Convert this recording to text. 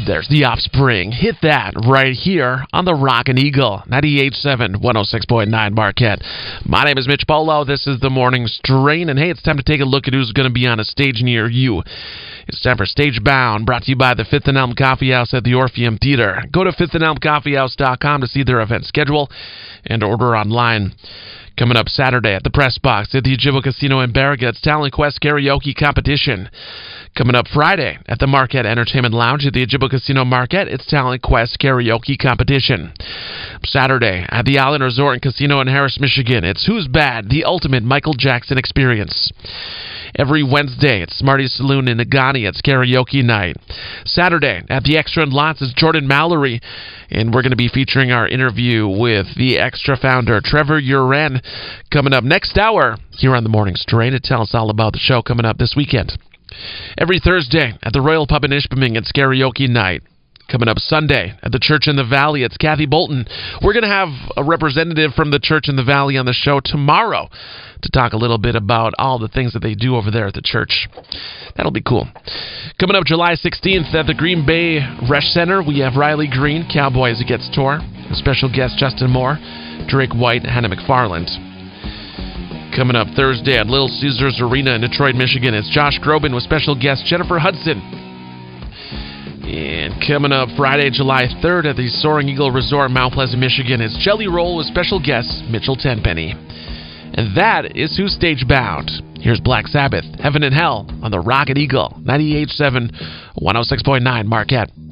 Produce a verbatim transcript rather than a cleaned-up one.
There's The Offspring. Hit that right here on the Rockin' Eagle, ninety-eight point seven, one oh six point nine Marquette. My name is Mitch Polo. This is the Morning Strain, and hey, it's time to take a look at who's going to be on a stage near you. It's time for Stage Bound, brought to you by the Fifth and Elm Coffee House at the Orpheum Theater. Go to fifth and elm coffee house dot com to see their event schedule and order online. Coming up Saturday at the Press Box at the Ojibwa Casino in Baraga, it's Talent Quest Karaoke Competition. Coming up Friday at the Marquette Entertainment Lounge at the Ojibwa Casino Marquette, it's Talent Quest Karaoke Competition. Saturday at the Island Resort and Casino in Harris, Michigan, it's Who's Bad? The Ultimate Michael Jackson Experience. Every Wednesday at Smarty's Saloon in Nagani, it's karaoke night. Saturday at the Extra and Lots is Jordan Mallory, and we're going to be featuring our interview with the Extra founder, Trevor Uren, coming up next hour here on the Morning Strain to tell us all about the show coming up this weekend. Every Thursday at the Royal Pub in Ishpeming, it's karaoke night. Coming up Sunday at the Church in the Valley, it's Kathy Bolton. We're going to have a representative from the Church in the Valley on the show tomorrow to talk a little bit about all the things that they do over there at the church. That'll be cool. Coming up July sixteenth at the Green Bay Resch Center, we have Riley Green, Cowboy As It Gets Tour. A special guest, Justin Moore, Drake White, and Hannah McFarland. Coming up Thursday at Little Caesars Arena in Detroit, Michigan, it's Josh Groban with special guest Jennifer Hudson. And coming up Friday, July third at the Soaring Eagle Resort, Mount Pleasant, Michigan, it's Jelly Roll with special guest Mitchell Tenpenny. And that is who's stage bound. Here's Black Sabbath, Heaven and Hell on the Rockin' Eagle, ninety-eight point seven, one oh six point nine Marquette.